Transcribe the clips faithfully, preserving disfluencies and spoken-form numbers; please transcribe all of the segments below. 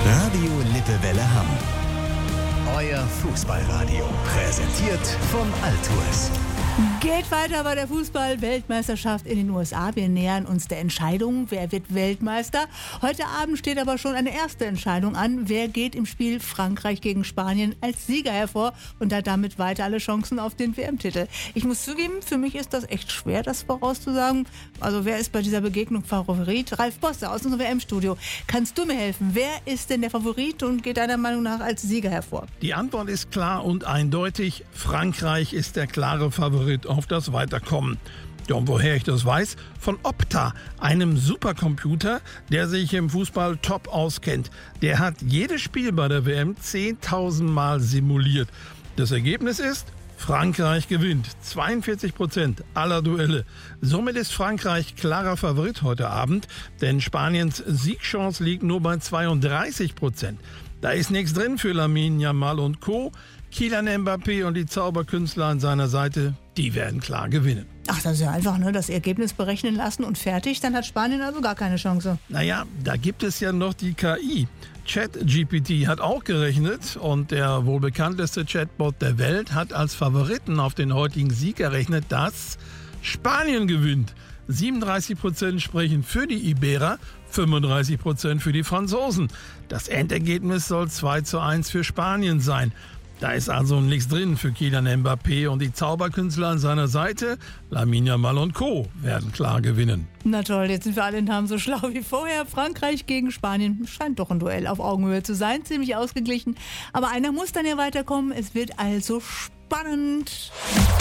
Radio Lippewelle Hamm. Euer Fußballradio. Präsentiert von Altours. Geht weiter bei der Fußball-Weltmeisterschaft in den U S A. Wir nähern uns der Entscheidung, wer wird Weltmeister. Heute Abend steht aber schon eine erste Entscheidung an. Wer geht im Spiel Frankreich gegen Spanien als Sieger hervor und hat damit weiter alle Chancen auf den W M-Titel. Ich muss zugeben, für mich ist das echt schwer, das vorauszusagen. Also wer ist bei dieser Begegnung Favorit? Ralf Bosse aus unserem W M-Studio. Kannst du mir helfen? Wer ist denn der Favorit und geht deiner Meinung nach als Sieger hervor? Die Antwort ist klar und eindeutig. Frankreich ist der klare Favorit auf das Weiterkommen. Ja, und woher ich das weiß? Von Opta, einem Supercomputer, der sich im Fußball top auskennt. Der hat jedes Spiel bei der W M zehntausend Mal simuliert. Das Ergebnis ist: Frankreich gewinnt zweiundvierzig Prozent aller Duelle. Somit ist Frankreich klarer Favorit heute Abend, denn Spaniens Siegchance liegt nur bei zweiunddreißig Prozent. Da ist nichts drin für Lamine Yamal und Co. Kylian Mbappé und die Zauberkünstler an seiner Seite, die werden klar gewinnen. Ach, das ist ja einfach, ne? Das Ergebnis berechnen lassen und fertig. Dann hat Spanien also gar keine Chance. Naja, da gibt es ja noch die K I. ChatGPT hat auch gerechnet und der wohl bekannteste Chatbot der Welt hat als Favoriten auf den heutigen Sieg errechnet, dass Spanien gewinnt. siebenunddreißig Prozent sprechen für die Iberer, fünfunddreißig Prozent für die Franzosen. Das Endergebnis soll zwei zu eins für Spanien sein. Da ist also nichts drin für Kylian Mbappé und die Zauberkünstler an seiner Seite, Lamine Yamal und Co. werden klar gewinnen. Na toll, jetzt sind wir alle in Hamm so schlau wie vorher. Frankreich gegen Spanien scheint doch ein Duell auf Augenhöhe zu sein, ziemlich ausgeglichen. Aber einer muss dann ja weiterkommen, es wird also spannend.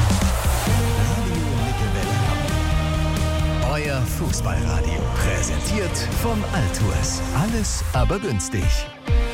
Radio Lippewelle Hamm. Euer Fußballradio. Präsentiert von Altours. Alles aber günstig.